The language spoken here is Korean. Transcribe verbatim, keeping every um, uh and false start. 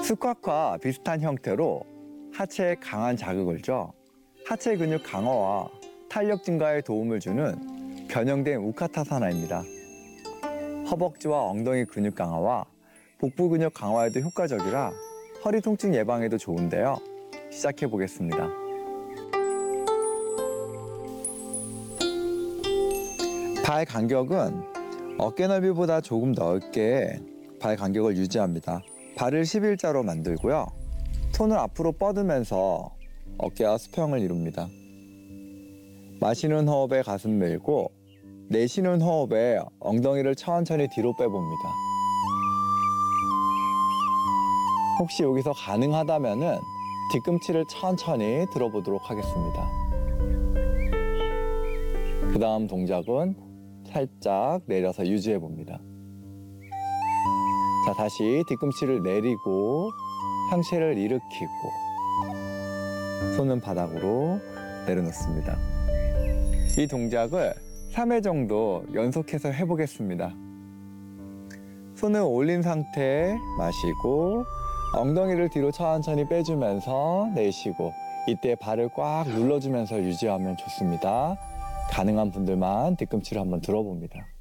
스쿼트와 비슷한 형태로 하체에 강한 자극을 줘 하체 근육 강화와 탄력 증가에 도움을 주는 변형된 우카타사나입니다. 허벅지와 엉덩이 근육 강화와 복부 근육 강화에도 효과적이라 허리 통증 예방에도 좋은데요. 시작해 보겠습니다. 발 간격은 어깨 넓이보다 조금 넓게 발 간격을 유지합니다. 발을 십일자로 만들고요. 손을 앞으로 뻗으면서 어깨와 수평을 이룹니다. 마시는 호흡에 가슴 밀고 내쉬는 호흡에 엉덩이를 천천히 뒤로 빼봅니다. 혹시 여기서 가능하다면은 뒤꿈치를 천천히 들어보도록 하겠습니다. 그 다음 동작은 살짝 내려서 유지해 봅니다. 자, 다시 뒤꿈치를 내리고 상체를 일으키고 손은 바닥으로 내려놓습니다. 이 동작을 삼 회 정도 연속해서 해보겠습니다. 손을 올린 상태에 마시고 엉덩이를 뒤로 천천히 빼주면서 내쉬고 이때 발을 꽉 눌러주면서 유지하면 좋습니다. 가능한 분들만 뒤꿈치를 한번 들어봅니다.